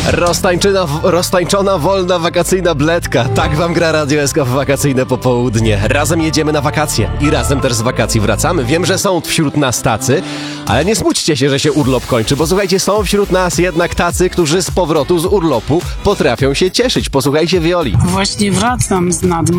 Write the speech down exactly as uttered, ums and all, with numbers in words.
Roztańczyna, roztańczona, wolna, wakacyjna bledka. Tak wam gra Radio S K w wakacyjne popołudnie. Razem jedziemy na wakacje i razem też z wakacji wracamy. Wiem, że są wśród nas tacy, ale nie smućcie się, że się urlop kończy, bo słuchajcie, są wśród nas jednak tacy, którzy z powrotu z urlopu potrafią się cieszyć. Posłuchajcie Wioli. Właśnie wracam z nad